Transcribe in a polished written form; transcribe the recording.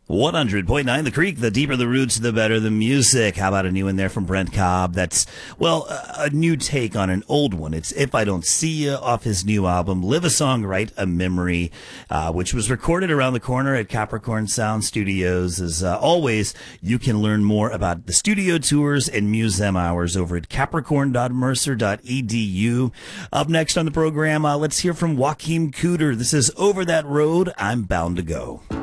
100.9 The Creek, the deeper the roots, the better the music. How about a new one there from Brent Cobb? That's, well, a new take on an old one. It's If I Don't See You off his new album, Live a Song, Write a Memory, which was recorded around the corner at Capricorn Sound Studios. As always, you can learn more about the studio tours and museum hours over at capricorn.mercer.edu. Up next on the program, let's hear from Joachim Cooder. This is Over That Road, I'm Bound to Go.